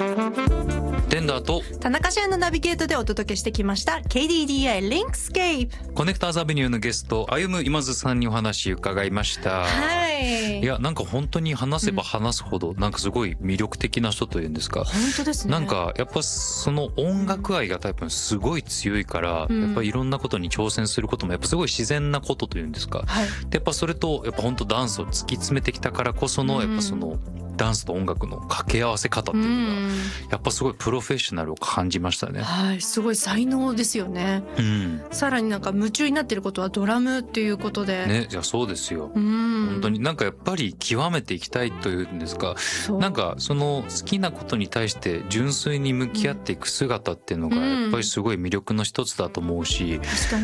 テンダーと田中俊のナビゲートでお届けしてきました KDDI リンクスケープ。 コネクターズアベニューのゲスト歩む今津さんにお話伺いました。 はい。 いやなんか本当に話せば話すほどなんかすごい魅力的な人というんですか。 本当ですね。 なんかやっぱその音楽愛が多分すごい強いから、やっぱりいろんなことに挑戦することもやっぱすごい自然なことというんですか。 はい。 でやっぱそれとやっぱ本当ダンスを突き詰めてきたからこそのやっぱそのダンスと音楽の掛け合わせ方っていうのがやっぱすごいプロフェッショナルを感じましたね。 はい、すごい才能ですよね。さらになんか夢中になっていることはドラムっていうことでね。いやそうですよ。本当になんかやっぱり極めていきたいというんですか。なんかその好きなことに対して純粋に向き合っていく姿っていうのがやっぱりすごい魅力の一つだと思うし、 確かに